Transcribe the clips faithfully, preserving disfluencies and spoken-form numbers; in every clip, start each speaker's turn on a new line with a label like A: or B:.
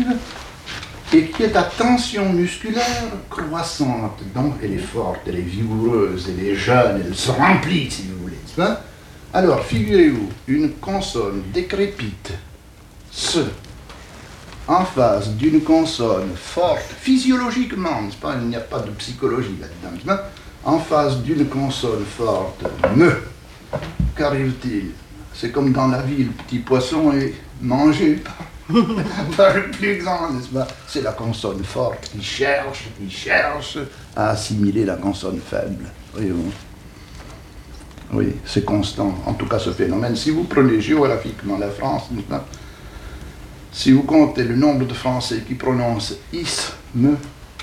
A: active et qui est à tension musculaire croissante. Donc elle est forte, elle est vigoureuse, elle est jeune, elle se remplit si vous voulez. Hein? Alors figurez-vous, une consonne décrépite, ce, en face d'une consonne forte, physiologiquement, n'est-ce pas, il n'y a pas de psychologie là-dedans, hein? En face d'une consonne forte, me, qu'arrive-t-il? C'est comme dans la vie, le petit poisson est mangé par, par le plus grand, n'est-ce pas? C'est la consonne forte qui cherche, qui cherche à assimiler la consonne faible. Voyez-vous? Oui, c'est constant, en tout cas ce phénomène. Si vous prenez géographiquement la France, n'est-ce pas? Si vous comptez le nombre de Français qui prononcent isme,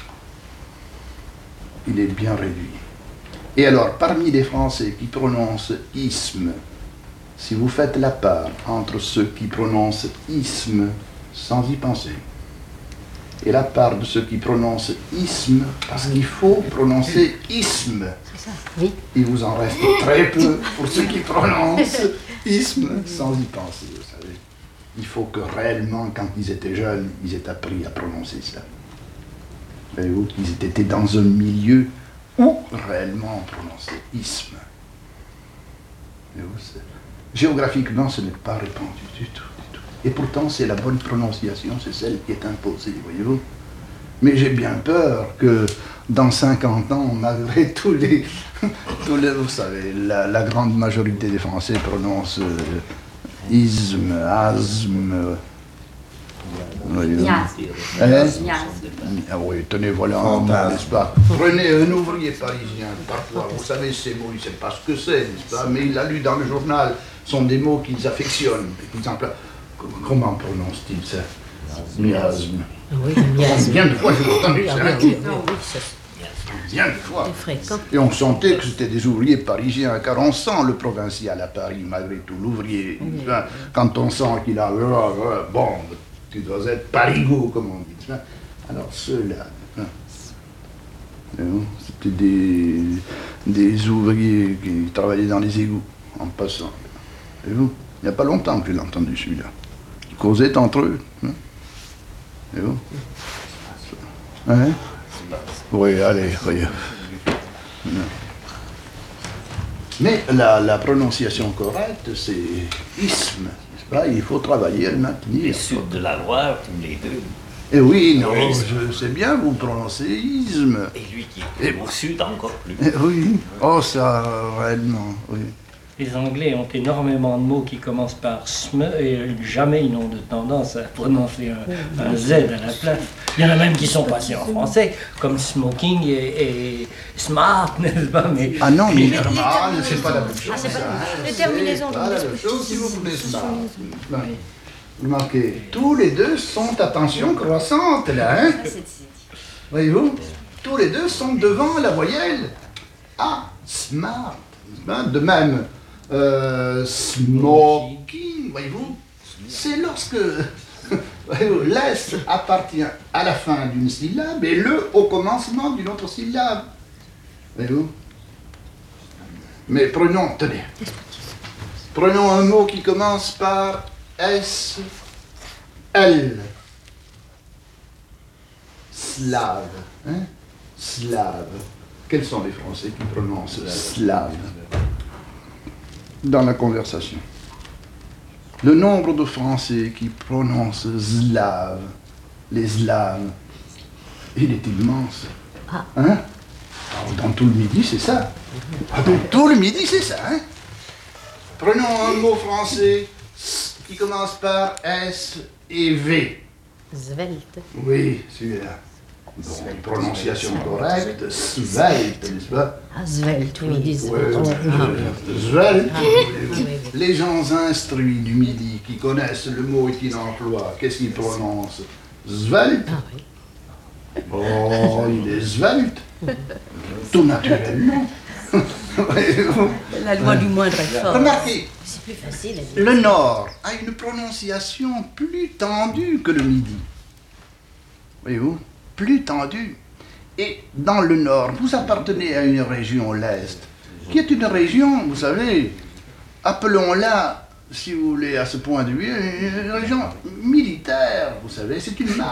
A: il est bien réduit. Et alors, parmi les Français qui prononcent isme, si vous faites la part entre ceux qui prononcent isme sans y penser, et la part de ceux qui prononcent isme, parce qu'il faut prononcer isme,
B: oui.
A: Il vous en reste très peu pour ceux qui prononcent isme sans y penser, vous savez. Il faut que réellement, quand ils étaient jeunes, ils aient appris à prononcer ça. Voyez-vous, qu'ils aient été dans un milieu où réellement on prononçait isme. Géographiquement, ce n'est pas répandu du tout, du tout. Et pourtant, c'est la bonne prononciation, c'est celle qui est imposée, voyez-vous. Mais j'ai bien peur que dans cinquante ans, malgré tous les, tous les vous savez, la, la grande majorité des Français prononcent euh, isme, asme.
B: Miasme.
A: Hein?
B: Miasme.
A: Ah oui, tenez, voilà un mot, n'est-ce pas? Prenez un ouvrier parisien, parfois, vous savez, ces mots, il ne sait pas ce que c'est, n'est-ce pas? Mais il a lu dans le journal, ce sont des mots qu'ils affectionnent. Par exemple, comment prononce-t-il ça? Miasme.
B: Oui, miasme.
A: Bien de fois, j'ai entendu ça.
B: Ah oui, oui, oui, ça,
A: Bien de fois.
B: c'est fréquent.
A: Et on sentait que c'était des ouvriers parisiens, car on sent le provincial à Paris, malgré tout, l'ouvrier. Enfin, quand on sent qu'il a... Bon, tu dois être parigot, comme on dit. Alors ceux-là, hein, c'était des, des ouvriers qui travaillaient dans les égouts, en passant. Et vous, il n'y a pas longtemps que je l'ai entendu, celui-là. Ils causaient entre eux. Hein. Et vous hein? Oui, allez, voyez. Mais la, la prononciation correcte, c'est isme. Pas, il faut travailler à le maintenir.
C: Les Sud de la Loire, tous les deux.
A: Et oui, non, oui, je sais bien, vous prononcez isme.
C: Et lui qui est et au Sud encore plus.
A: Et oui, oh ça, réellement, oui.
D: Les Anglais ont énormément de mots qui commencent par sm et jamais ils n'ont de tendance à prononcer un, un Z à la place. Il y en a même qui sont passés en français, comme smoking et, et smart, n'est-ce pas? Mais...
A: Ah non, mais
B: les
A: normal, c'est pas la même chose.
B: Ah, c'est pas
A: hein.
B: les terminaisons
A: C'est pas la
B: de
A: même chose si vous prenez smart. Vous marquez, tous les deux sont à tension croissante, là, hein? Voyez-vous? Tous les deux sont devant la voyelle. Ah, smart. De même, euh, smoking, voyez-vous? C'est lorsque l'S appartient à la fin d'une syllabe et le au commencement d'une autre syllabe. Voyez-vous? Mais prenons, tenez, prenons un mot qui commence par S, L. Slave. Hein? Slave. Quels sont les Français qui prononcent slave dans la conversation? Le nombre de Français qui prononcent slave, les slaves, il est immense. Hein? Alors, dans tout le Midi, c'est ça. Dans tout le Midi, c'est ça. Hein? Prenons un mot français qui commence par S et V.
B: Svelte.
A: Oui, celui-là. Bon, une prononciation correcte, svelte, n'est-ce pas?
B: Ah, svelte, oui, ils disent.
A: Ouais,
B: Oh, ah,
A: svelte.
B: ah, oui, oui.
A: Les gens instruits du Midi qui connaissent le mot et qui l'emploient, qu'est-ce qu'ils prononcent? Svelte.
B: Ah, oui.
A: Oh, il est svelte. Tout naturellement.
B: La loi du moindre effort.
A: Remarquez,
B: C'est plus facile à dire.
A: le Nord a une prononciation plus tendue que le Midi. Voyez-vous? Plus tendue. Et dans le Nord, vous appartenez à une région, l'Est, qui est une région, vous savez, appelons-la, si vous voulez, à ce point de vue, une région militaire, vous savez, c'est une